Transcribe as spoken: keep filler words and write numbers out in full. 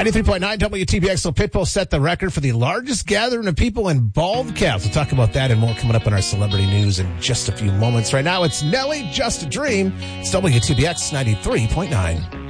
ninety-three point nine W T B X. So Pitbull set the record for the largest gathering of people in bald caps. We'll talk about that and more coming up in our celebrity news in just a few moments. Right now, it's Nelly, Just a Dream. It's W T B X ninety-three point nine.